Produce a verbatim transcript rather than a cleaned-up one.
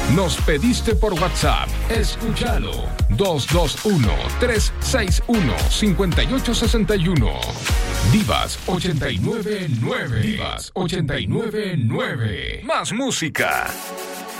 Nos pediste por WhatsApp. Escúchalo. dos dos uno, tres seis uno, cinco ocho seis uno. Divas ochenta y nueve nueve. Divas ochenta y nueve nueve. Más música.